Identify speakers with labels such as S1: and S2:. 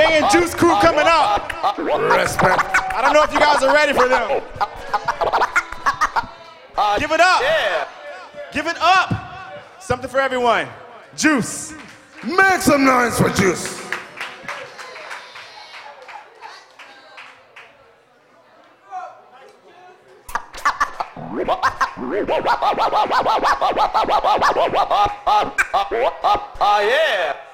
S1: May and Juice Crew coming up.
S2: Respect.
S1: I don't know if you guys are ready for them. Give it up.
S3: Yeah.
S1: Give it up. Something for everyone. Juice.
S2: Make some noise for Juice.
S3: Oh, yeah.